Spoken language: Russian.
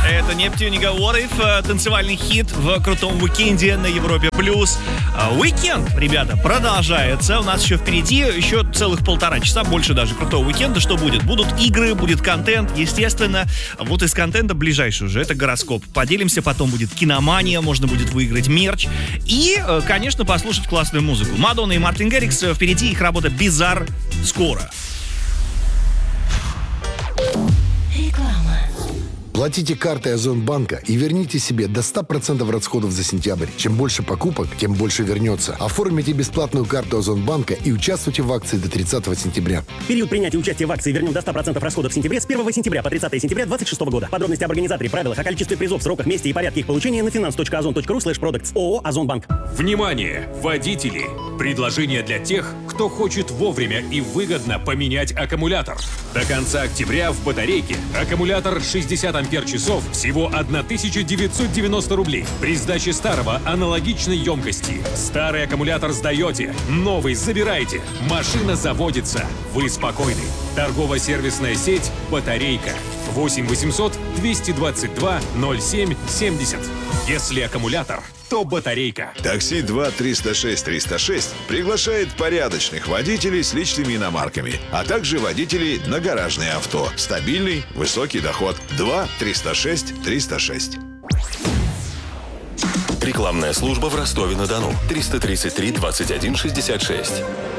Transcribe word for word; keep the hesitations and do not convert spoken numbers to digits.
Это Нептуника What If, танцевальный хит в крутом уикенде на Европе+. плюс. Уикенд, ребята, продолжается. У нас еще впереди еще целых полтора часа, больше даже крутого уикенда. Что будет? Будут игры, будет контент, естественно. Вот из контента ближайший уже, это гороскоп. Поделимся, потом будет киномания, можно будет выиграть мерч. И, конечно, послушать классную музыку. Мадонна и Мартин Гаррикс, впереди их работа «Bizarre» скоро. Платите картой Озонбанка и верните себе до ста процентов расходов за сентябрь. Чем больше покупок, тем больше вернется. Оформите бесплатную карту Озонбанка и участвуйте в акции до тридцатого сентября. Период принятия участия в акции «Вернем до ста процентов расходов в сентябре» с первого сентября по тридцатое сентября две тысячи двадцать шестого года. Подробности об организаторе, правилах, о количестве призов, сроках, месте и порядке их получения на finance точка озон точка ру слэш продуктс ООО «Озонбанк». Внимание, водители! Предложение для тех, кто хочет вовремя и выгодно поменять аккумулятор. До конца октября в батарейке аккумулятор шестьдесят ампер-часов всего тысяча девятьсот девяносто рублей. При сдаче старого аналогичной емкости. Старый аккумулятор сдаете, новый забираете. Машина заводится. Вы спокойны. Торгово-сервисная сеть «Батарейка». восемь восемьсот двести двадцать два ноль семь семьдесят. Если аккумулятор, то батарейка. Такси два триста шесть триста шесть приглашает порядочных водителей с личными иномарками, а также водителей на гаражные авто. Стабильный, высокий доход. два триста шесть триста шесть. Рекламная служба в Ростове-на-Дону. триста тридцать три двадцать один шестьдесят шесть.